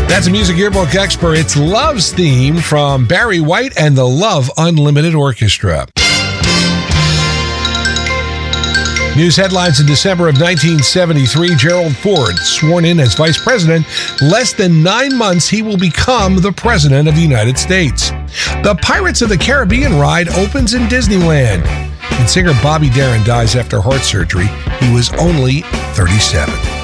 That's a music yearbook expert. It's Love's Theme from Barry White and the Love Unlimited Orchestra. News headlines in December of 1973, Gerald Ford sworn in as vice president. Less than 9 months, he will become the president of the United States. The Pirates of the Caribbean ride opens in Disneyland. And singer Bobby Darin dies after heart surgery. He was only 37.